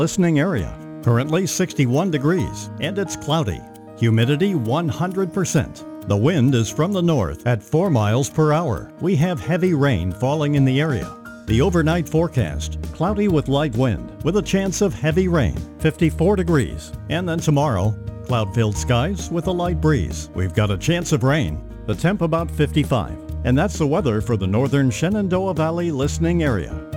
Listening area. Currently 61 degrees and it's cloudy. Humidity 100%. The wind is from the north at 4 miles per hour. We have heavy rain falling in the area. The overnight forecast, cloudy with light wind with a chance of heavy rain, 54 degrees. And then tomorrow, cloud-filled skies with a light breeze. We've got a chance of rain, the temp about 55. And that's the weather for the northern Shenandoah Valley listening area.